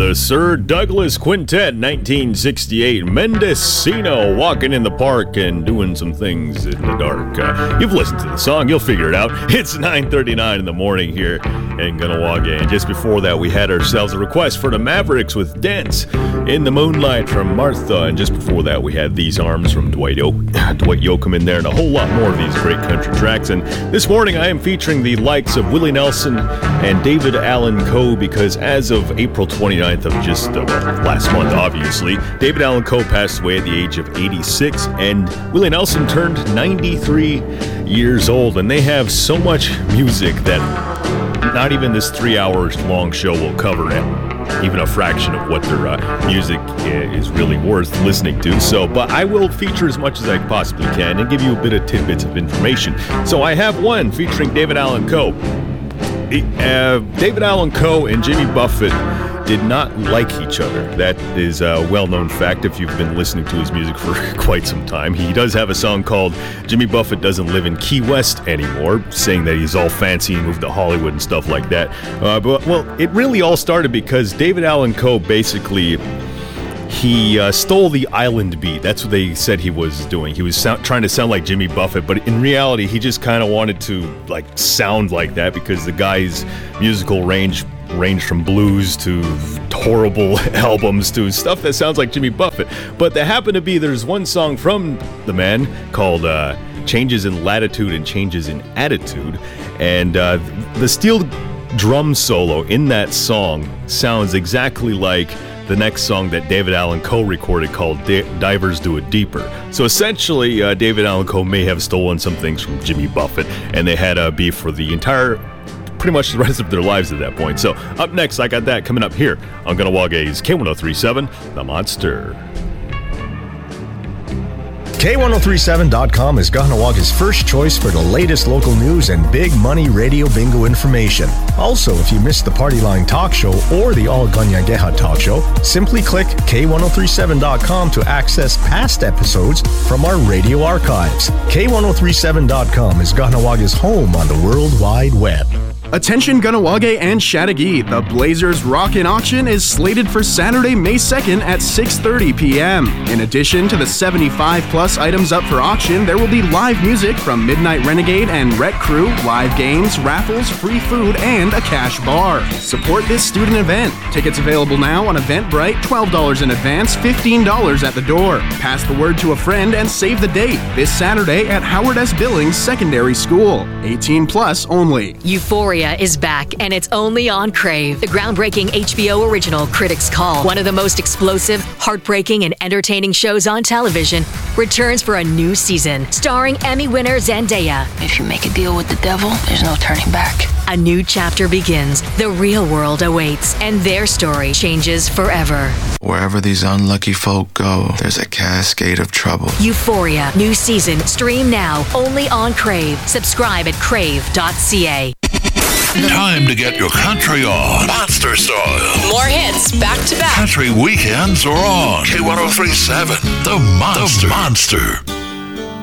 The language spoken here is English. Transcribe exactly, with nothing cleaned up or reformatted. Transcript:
the Sir Douglas Quintet, nineteen sixty-eight. Mendocino walking in the park and doing some things in the dark. Uh, you've listened to the song, you'll figure it out. It's nine thirty-nine in the morning here in Kahnawake. And just before that, we had ourselves a request for the Mavericks with Dance in the Moonlight from Martha. And just before that, we had These Arms from Dwight, o- Dwight Yoakam in there, and a whole lot more of these great country tracks. And this morning, I am featuring the likes of Willie Nelson and David Allan Coe, because as of April twenty-ninth of just uh, last month, obviously, David Allan Coe passed away at the age of eighty-six, and Willie Nelson turned ninety-three years old, and they have so much music that not even this three hours long show will cover it, even a fraction of what their uh, music is really worth listening to. So, but I will feature as much as I possibly can and give you a bit of tidbits of information. So I have one featuring David Allan Coe. Uh, David Allan Coe and Jimmy Buffett did not like each other. That is a well-known fact if you've been listening to his music for quite some time. He does have a song called Jimmy Buffett Doesn't Live in Key West Anymore, saying that he's all fancy and moved to Hollywood and stuff like that. Uh, but, well, it really all started because David Allan Coe basically... He uh, stole the island beat. That's what they said he was doing. He was sound, trying to sound like Jimmy Buffett, but in reality, he just kind of wanted to like sound like that because the guy's musical range ranged from blues to horrible albums to stuff that sounds like Jimmy Buffett. But there happened to be, there's one song from the man called uh, Changes in Latitude and Changes in Attitude, and uh, the steel drum solo in that song sounds exactly like the next song that David Allan Coe recorded called D- Divers Do It Deeper. So essentially, uh, David Allan Coe may have stolen some things from Jimmy Buffett, and they had a beef for the entire, pretty much the rest of their lives at that point. So up next, I got that coming up here on Kahnawaga's K ten thirty-seven, The Monster. K ten thirty-seven dot com is Kahnawaga's first choice for the latest local news and big money radio bingo information. Also, if you missed the Party Line Talk Show or the All Ganyageha Talk Show, simply click K ten thirty-seven dot com to access past episodes from our radio archives. K ten thirty-seven dot com is Kahnawaga's home on the World Wide Web. Attention Kahnawake and Chattagee, the Blazers Rockin' Auction is slated for Saturday, May second at six thirty p.m. In addition to the seventy-five plus items up for auction, there will be live music from Midnight Renegade and Rec Crew, live games, raffles, free food, and a cash bar. Support this student event. Tickets available now on Eventbrite, twelve dollars in advance, fifteen dollars at the door. Pass the word to a friend and save the date. This Saturday at Howard S. Billings Secondary School. eighteen plus only. Euphoria is back, and it's only on Crave. The groundbreaking H B O original Critics' Call, one of the most explosive, heartbreaking, and entertaining shows on television, returns for a new season, starring Emmy winner Zendaya. If you make a deal with the devil, there's no turning back. A new chapter begins, the real world awaits, and their story changes forever. Wherever these unlucky folk go, there's a cascade of trouble. Euphoria, new season, stream now, only on Crave. Subscribe at crave dot c a. Time to get your country on. Monster style. More hits back to back. Country weekends are on. K ten thirty-seven, The Monster. The Monster.